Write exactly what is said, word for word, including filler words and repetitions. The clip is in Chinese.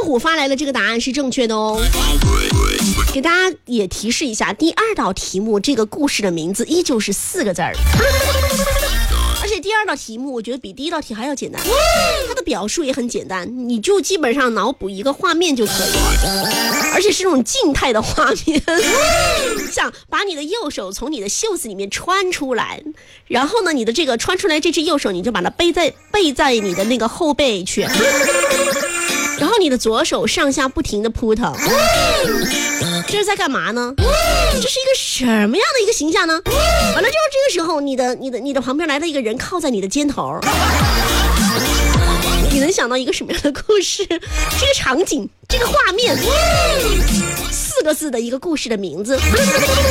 虎发来的这个答案是正确的哦。给大家也提示一下，第二道题目这个故事的名字依旧是四个字儿，而且第二道题目我觉得比第一道题还要简单，它的表述也很简单，你就基本上脑补一个画面就可以了，而且是这种静态的画面，像把你的右手从你的袖子里面穿出来，然后呢，你的这个穿出来这只右手你就把它背在背在你的那个后背去，然后你的左手上下不停的扑腾，这是在干嘛呢？这是一个什么样的一个形象呢？完了之后，这个时候你的你的你的旁边来了一个人靠在你的肩头，你能想到一个什么样的故事？这个场景，这个画面，四个字的一个故事的名字。